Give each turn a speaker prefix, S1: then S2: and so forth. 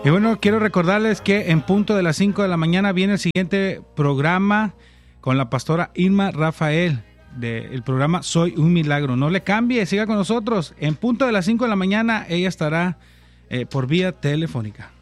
S1: Y bueno, quiero recordarles que en punto de las 5 de la mañana viene el siguiente programa con la pastora Irma Rafael del programa Soy un Milagro. No le cambie, siga con nosotros. En punto de las 5 de la mañana ella estará por vía telefónica.